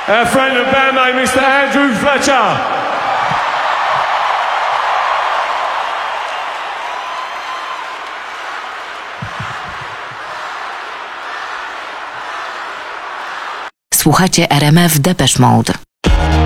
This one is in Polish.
Our friend and bandmate, Mr. Andrew Fletcher. Słuchacie RMF Depeche Mode.